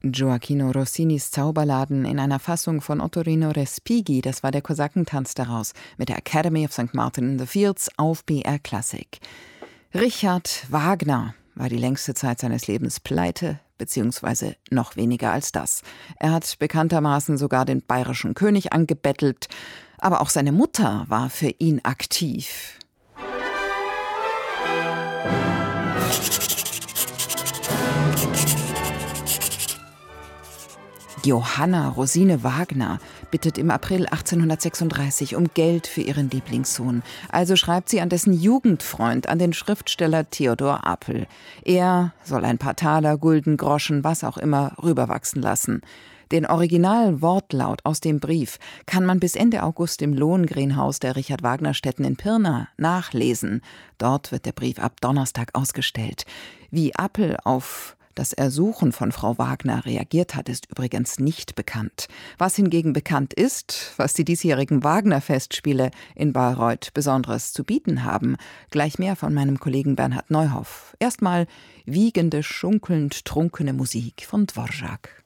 Gioachino Rossinis Zauberladen in einer Fassung von Ottorino Respighi, das war der Kosakentanz daraus, mit der Academy of St. Martin in the Fields auf BR Classic. Richard Wagner war die längste Zeit seines Lebens pleite, beziehungsweise noch weniger als das. Er hat bekanntermaßen sogar den bayerischen König angebettelt, aber auch seine Mutter war für ihn aktiv. Johanna Rosine Wagner bittet im April 1836 um Geld für ihren Lieblingssohn. Also schreibt sie an dessen Jugendfreund, an den Schriftsteller Theodor Apel. Er soll ein paar Taler, Gulden, Groschen, was auch immer, rüberwachsen lassen. Den Originalwortlaut aus dem Brief kann man bis Ende August im Lohengrinhaus der Richard-Wagner-Stätten in Pirna nachlesen. Dort wird der Brief ab Donnerstag ausgestellt. Wie Apel auf das Ersuchen von Frau Wagner reagiert hat, ist übrigens nicht bekannt. Was hingegen bekannt ist, was die diesjährigen Wagner-Festspiele in Bayreuth Besonderes zu bieten haben, gleich mehr von meinem Kollegen Bernhard Neuhoff. Erstmal wiegende, schunkelnd trunkene Musik von Dvorak.